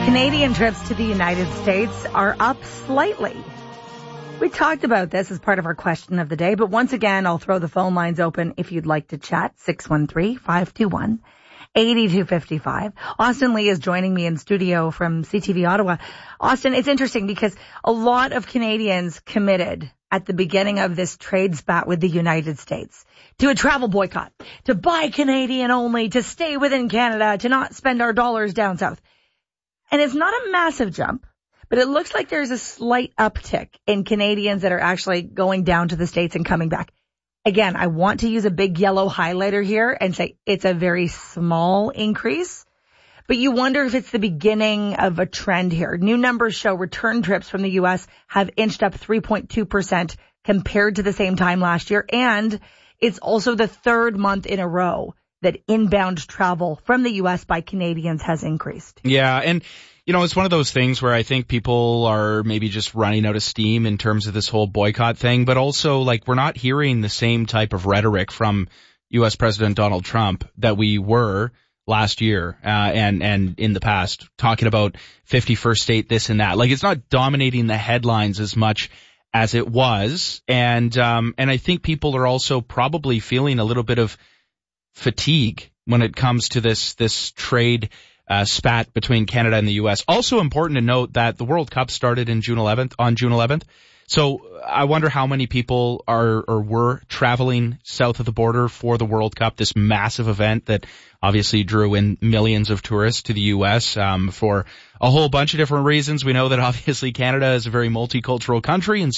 Canadian trips to the United States are up slightly. We talked about this as part of our question of the day, but once again, I'll throw the phone lines open if you'd like to chat. 613-521-8255. Austin Lee is joining me in studio from CTV Ottawa. Austin, it's interesting because a lot of Canadians committed at the beginning of this trade spat with the United States to a travel boycott, to buy Canadian only, to stay within Canada, to not spend our dollars down south. And it's not a massive jump, but it looks like there's a slight uptick in Canadians that are actually going down to the States and coming back. Again, I want to use a big yellow highlighter here and say it's a very small increase, but you wonder if it's the beginning of a trend here. New numbers show return trips from the U.S. have inched up 3.2% compared to the same time last year, and it's also the third month in a row that inbound travel from the U.S. by Canadians has increased. Yeah, and, you know, it's one of those things where I think people are maybe just running out of steam in terms of this whole boycott thing, but also, like, we're not hearing the same type of rhetoric from U.S. President Donald Trump that we were last year and in the past, talking about 51st state, this and that. Like, it's not dominating the headlines as much as it was, and I think people are also probably feeling a little bit of fatigue when it comes to this trade spat between Canada and the U.S. Also important to note that the World Cup started on June 11th. So I wonder how many people are or were traveling south of the border for the World Cup, this massive event that obviously drew in millions of tourists to the U.S. For a whole bunch of different reasons. We know that obviously Canada is a very multicultural country, and